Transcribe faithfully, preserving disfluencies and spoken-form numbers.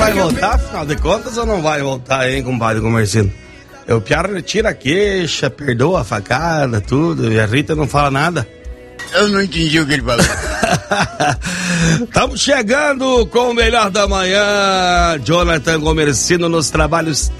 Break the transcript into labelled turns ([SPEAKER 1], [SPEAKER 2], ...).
[SPEAKER 1] vai voltar, afinal de contas, ou não vai voltar, hein, compadre Comercino? O Piara tira a queixa, perdoa a facada, tudo, e a Rita não fala nada.
[SPEAKER 2] Eu não entendi o que ele falou.
[SPEAKER 1] Estamos chegando com o melhor da manhã, Jonathan Comercino nos trabalhos